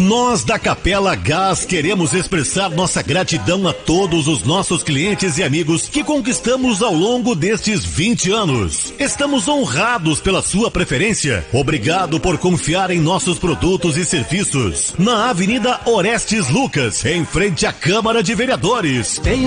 Nós da Capela Gás queremos expressar nossa gratidão a todos os nossos clientes e amigos que conquistamos ao longo destes 20 anos. Estamos honrados pela sua preferência. Obrigado por confiar em nossos produtos e serviços. Na Avenida Orestes Lucas, em frente à Câmara de Vereadores.